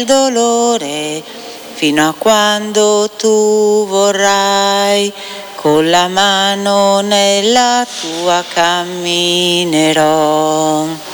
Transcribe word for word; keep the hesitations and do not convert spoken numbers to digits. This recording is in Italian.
dolore fino a quando tu vorrai, con la mano nella tua camminerò.